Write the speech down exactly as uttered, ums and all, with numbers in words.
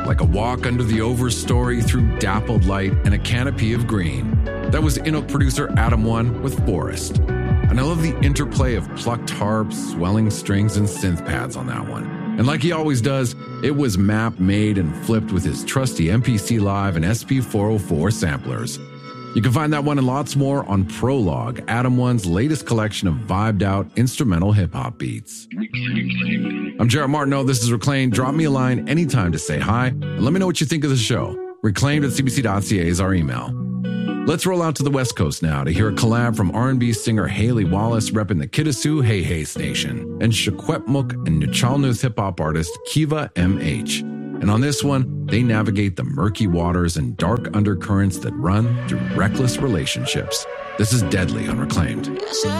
like a walk under the overstory through dappled light and a canopy of green. That was Inuk producer Adam One with Forest. And I love the interplay of plucked harps, swelling strings, and synth pads on that one. And like he always does, it was mapped, made, and flipped with his trusty M P C Live and S P four oh four samplers. You can find that one and lots more on Prologue, Adam One's latest collection of vibed out instrumental hip-hop beats. I'm Jarrett Martineau, this is Reclaimed. Drop me a line anytime to say hi, and let me know what you think of the show. Reclaimed at c b c dot c a is our email. Let's roll out to the West Coast now to hear a collab from R and B singer Haley Wallace repping the Kitasoo Hey Hey Station, and Shakwetmuk and Nuchalnuth hip-hop artist Kiva M H. And on this one, they navigate the murky waters and dark undercurrents that run through reckless relationships. This is Deadly on Reclaimed.